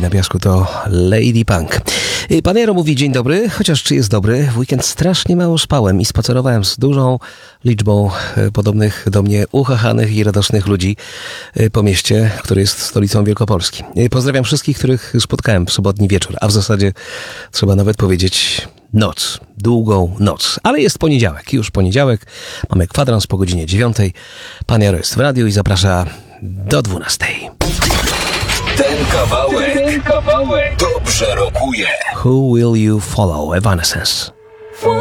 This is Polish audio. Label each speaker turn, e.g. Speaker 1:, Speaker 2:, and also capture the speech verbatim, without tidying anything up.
Speaker 1: na piasku to Lady Punk. Pan Jaro mówi dzień dobry, chociaż czy jest dobry? W weekend strasznie mało spałem i spacerowałem z dużą liczbą podobnych do mnie uchachanych i radosnych ludzi po mieście, które jest stolicą Wielkopolski. Pozdrawiam wszystkich, których spotkałem w sobotni wieczór, a w zasadzie trzeba nawet powiedzieć noc, długą noc. Ale jest poniedziałek, już poniedziałek, mamy kwadrans po godzinie dziewiątej. Pan Jaro jest w radiu i zaprasza do dwunastej.
Speaker 2: Ten kawałek, Ten kawałek dobrze rokuje.
Speaker 1: Who Will You Follow? Evanescence.